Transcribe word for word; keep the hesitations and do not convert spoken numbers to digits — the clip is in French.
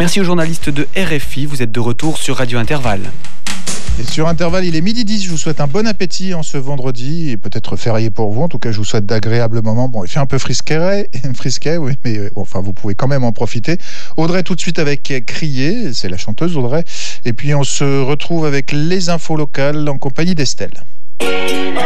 Merci aux journalistes de R F I. Vous êtes de retour sur Radio Intervalle. Et sur Intervalle, il est midi dix. Je vous souhaite un bon appétit en ce vendredi et peut-être férié pour vous. En tout cas, je vous souhaite d'agréables moments. Bon, il fait un peu frisquet, frisquet, oui, mais bon, enfin, vous pouvez quand même en profiter. Audrey, tout de suite avec Crier, c'est la chanteuse Audrey. Et puis, on se retrouve avec les infos locales en compagnie d'Estelle.